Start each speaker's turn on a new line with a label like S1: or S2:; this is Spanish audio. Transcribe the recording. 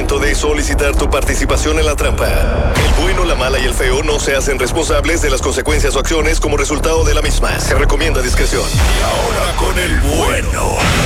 S1: momento de solicitar tu participación en la trampa. El bueno, la mala y el feo no se hacen responsables de las consecuencias o acciones como resultado de la misma. Se recomienda discreción.
S2: Y ahora con el bueno.